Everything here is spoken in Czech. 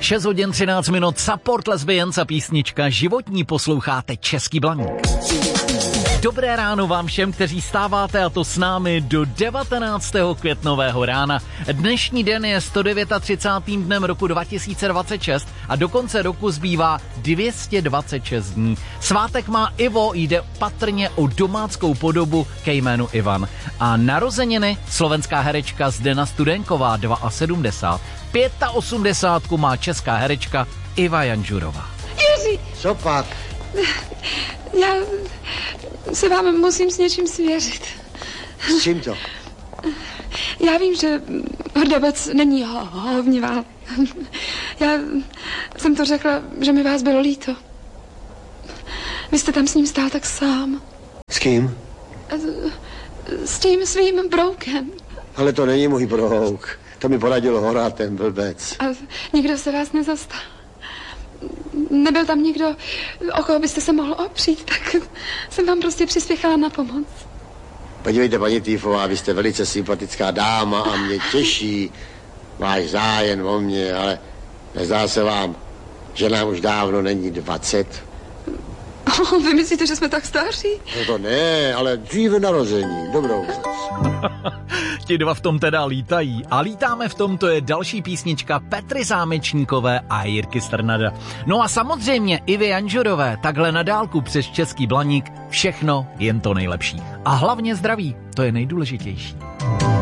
6 hodin 13 minut, Support Lesbians a písnička Životní, posloucháte Český Blaník. Dobré ráno vám všem, kteří stáváte, a to s námi do 19. květnového rána. Dnešní den je 139. dnem roku 2026 a do konce roku zbývá 226 dní. Svátek má Ivo, jde patrně o domáckou podobu ke jménu Ivan. A narozeniny slovenská herečka Zdena Studenková 72. 85 má česká herečka Iva Janžurová. Jiří! Co pak? Já se vám musím s něčím svěřit. S čím to? Já vím, že Hrdobec není hovnivá. Já jsem to řekla, že mi vás bylo líto. Vy jste tam s ním stál tak sám. S kým? S tím svým broukem. Ale to není můj brouk. To mi poradil Hora, ten blbec. A nikdo se vás nezastal. Nebyl tam nikdo, o koho byste se mohl opřít, tak jsem vám prostě přispěchala na pomoc. Podívejte, paní Týfová, vy jste velice sympatická dáma a mě těší váš zájem o mě, ale nezdá se vám, že nám už dávno není 20? Vy myslíte, že jsme tak staří? No to ne, ale dříve narození, dobrou věc. Ti dva v tom teda lítají a lítáme v tom, to je další písnička Petry Zámečníkové a Jirky Strnada. No a samozřejmě Ivy Janžurové, takhle na dálku přes Český Blaník, všechno jen to nejlepší. A hlavně zdraví, to je nejdůležitější.